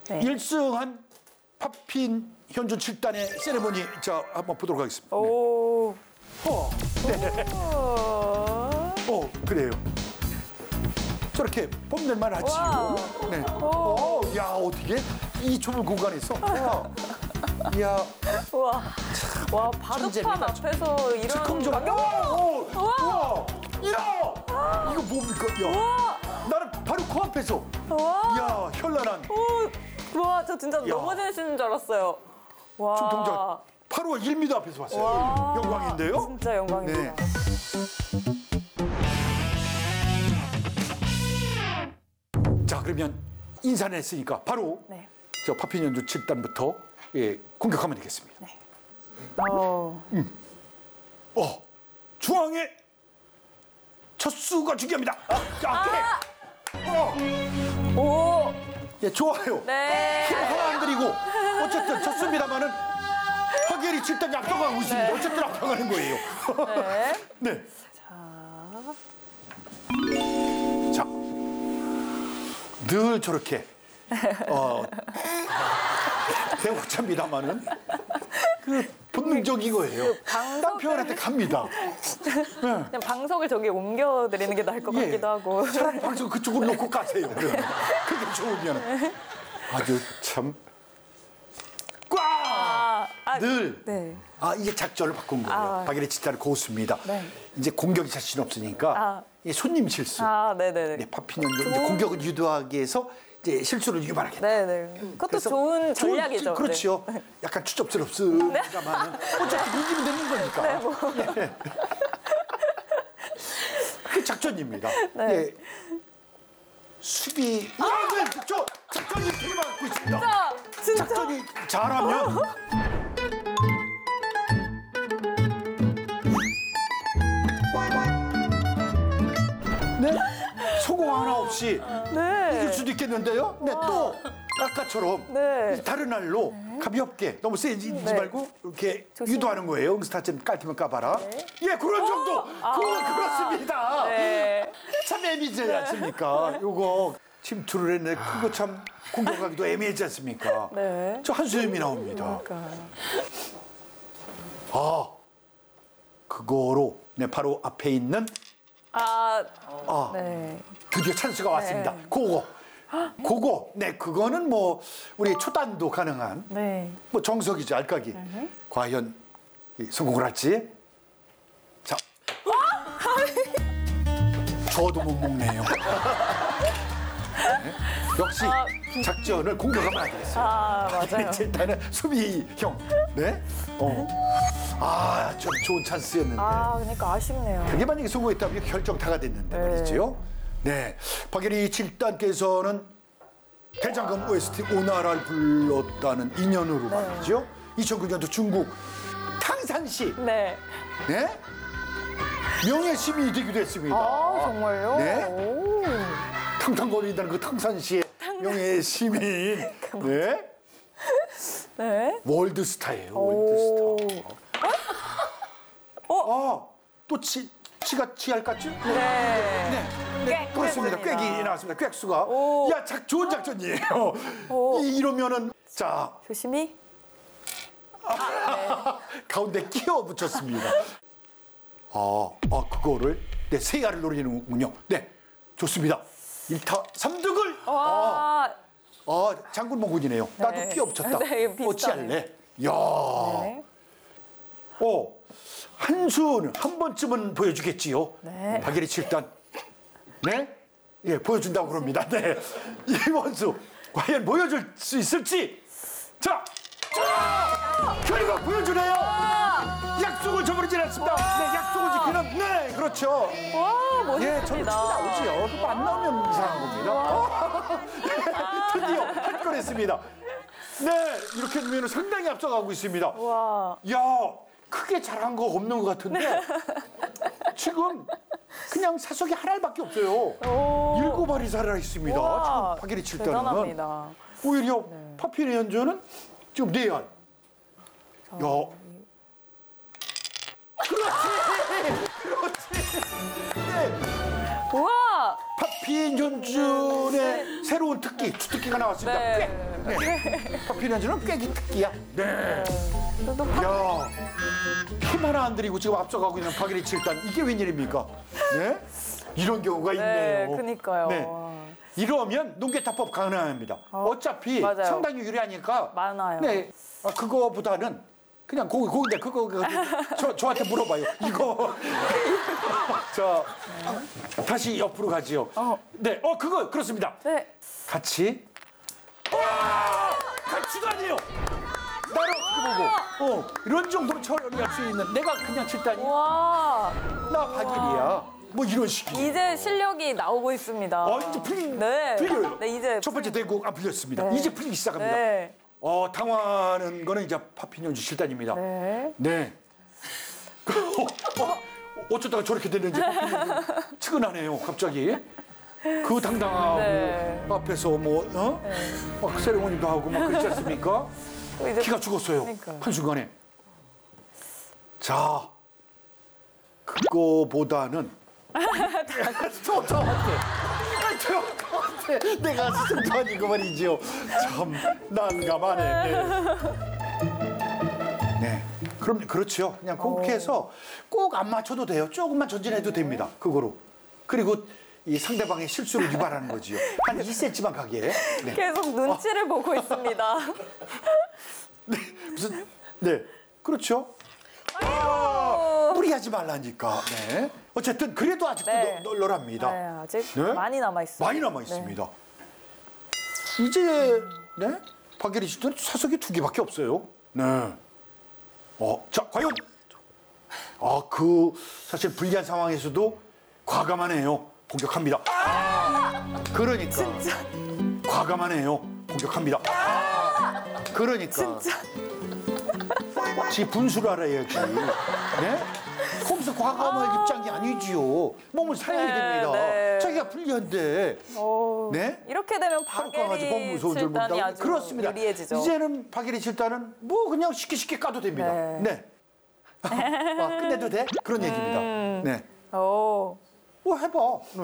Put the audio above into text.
네. 1승한 파핀 현존 7단의 세레모니 자 한번 보도록 하겠습니다. 오. 네. 그래요. 저렇게 뽐낼만 하지요. 네. 야 어떻게 이 좁은 공간에서. 이야. 와 바둑판 앞에서 이런. 즉흥적. 와. 이야. 이거 뭡니까? 야. 나는 바로 코앞에서. 이야 현란한. 와, 저 진짜 넘어지시는 줄 알았어요. 와. 춤 동작 바로 1m 앞에서 봤어요. 영광인데요. 진짜 영광입니다. 네. 자 그러면 인사를 했으니까 바로 네. 저 파핀 연주 7단부터 공격하면 되겠습니다. 네. 중앙에 첫 수가 중요합니다. 오. 예, 좋아요. 네. 힘 하나 안 들이고 어쨌든 졌습니다만은 화결이 7단이 앞서가고 있습니다. 어쨌든 앞서가는 거예요. 네. 자, 늘 저렇게 배우자입니다만은 그 본능적인 거예요. 남편한테 갑니다. 그냥 방석을 저기 옮겨드리는 게 나을 것 같기도 하고. 차라리 방송 그쪽으로 놓고 가세요. 그러면. 그게 좋으면 아주 참. 늘. 네. 이제 작전을 바꾼 거예요. 박예리 7단은 고수입니다. 네. 이제 공격이 자신 없으니까 손님 실수. 네네네. 네, 파핀 연주 이제 공격을 유도하기 위해서 이제 실수를 유발하게. 네네. 그것도 좋은 전략이죠. 그렇죠. 네. 약간 추접스럽습니다만 어차피 이기면 되는 거니까. 네, 뭐. 그게 작전입니다. 네. 예. 수비. 저 작전이 필요하고 있습니다. 진짜. 작전이 잘하면. 네? 소공 하나 없이 이길 수도 있겠는데요? 네, 또 아까처럼 다른 날로 가볍게 너무 세지 말고 이렇게 유도하는 거예요. 응스타처럼 깔티면 까봐라. 예, 그런 정도. 그렇습니다. 네. 참 애매하지 않습니까? 요거 침투를 했는데 그거 참 공격하기도 애매하지 않습니까? 네. 저 한수염이 나옵니다. 그거로 바로 앞에 있는 네. 드디어 찬스가 왔습니다. 그거. 네, 그거는 뭐 우리 초단도 가능한 뭐 정석이죠, 알까기. 과연 성공을 할지. 자, 저도 못 먹네요. 네? 역시 작전을 공격하면 안 되겠어요. 맞아요. 일단은 수비형. 네. 좀 좋은 찬스였는데. 그러니까 아쉽네요. 그게 만약에 성공했다면 결정타가 됐는데 말이죠. 네. 박예리 7단께서는 대장금 OST 오나라를 불렀다는 인연으로 말이죠. 2009년도 중국 탕산시. 네. 네? 명예 시민이 되기도 했습니다. 정말요? 네. 탕탕거린다는 그 탕산시의 명예 시민. 네. 네. 월드스타예요. 월드스타. 또 치가 치알 같죠? 네. 그렇습니다. 꾀기 나왔습니다. 꾀수가. 좋은 작전이에요. 이러면은 자 조심히. 가운데 끼워 붙였습니다. 그거를 세야를 노리는군요. 네, 좋습니다. 1타 3득을. 장군 몽군이네요. 나도 끼워 붙였다. 어찌할래? 야. 한수는 한 번쯤은 보여주겠지요. 박예리 7단. 네? 예, 보여준다고 그럽니다. 네. 이원수 과연 보여줄 수 있을지. 자, 결과 보여주네요. 약속을 저버리지 않습니다. 네, 약속을 지키는. 네, 그렇죠. 멋있습니다. 저는 춤이 나오지요. 그거 안 나오면 이상한 겁니다. 드디어 할 걸 했습니다. 네, 이렇게 되면 상당히 앞서가고 있습니다. 크게 잘한 거 없는 것 같은데 지금 그냥 사석이 하나밖에 없어요. 7알이 살아 있습니다. 지금 박예리 7단은. 대단합니다. 오히려 파핀의 연주는 지금 4알. 그렇지. 네. 우와. 파피현준의 새로운 특기, 주특기가 나왔습니다. 네. 꽤. 네. 파피현준은 꾀기 특기야. 네. 저도 야, 힘 하나 안 들이고 지금 앞서가고 있는 박예리 7단. 이게 웬일입니까? 네? 이런 경우가 네, 있네요. 그니까요. 네. 이러면 농계타법 가능합니다. 어차피 맞아요. 상당히 유리하니까. 많아요. 네. 그거보다는 그냥 고기인데 그거 저한테 물어봐요. 이거. 자, 다시 옆으로 가지요. 네, 그거 그렇습니다. 네. 같이. 같이도 아니에요. 나로 그거 보고. 이런 정도로 처리할 수 있는 내가 그냥 7단이. 와, 나 박일이야. 뭐 이런 식이. 이제 실력이 나오고 있습니다. 이제 네. 풀려요. 네, 이제 첫 번째 대국 안 풀렸습니다. 네. 이제 풀리기 시작합니다. 네. 당황하는 거는 이제 파피현주 7단입니다. 네. 네. 어쩌다가 저렇게 됐는지 측은하네요, 갑자기. 그 당당하고 네. 앞에서 막 세레모니도 하고 막 그렇지 않습니까? 또 이제 기가 죽었어요. 그러니까요. 한순간에. 자, 그거보다는 저한테 내가 스승도 아니고 말이죠. 참 난감하네. 네. 그럼 그렇죠. 그냥 그렇게 해서 꼭 안 맞춰도 돼요. 조금만 전진해도 됩니다. 그거로. 그리고 이 상대방의 실수를 유발하는 거지요. 한 2cm만 가게. 네. 계속 눈치를 보고 있습니다. 네. 그렇죠. 무리하지 말라니까. 네. 어쨌든 그래도 아직도 네. 널널합니다. 네, 아직 네? 많이 남아 있어요. 많이 남아 있습니다. 이제 네? 박예리 씨는 사석이 2개밖에 없어요. 네. 자, 과연 사실 불리한 상황에서도 과감하네요. 공격합니다. 그러니까. 진짜. 과감하네요. 공격합니다. 그러니까. 진짜. 지 분수를 알아야지. 네? 거기서 과감할 입장이 아니지요. 몸을 살려야 네, 됩니다. 네. 자기가 불리한데. 네? 이렇게 되면 하루강아지 박예리 법무소원 줄 7단이 모른다고. 아주 그렇습니다. 유리해지죠. 이제는 박예리 7단은 뭐 그냥 쉽게 까도 됩니다. 네. 네. 끝내도 돼? 그런 얘기입니다. 네. 오. 해봐. 네.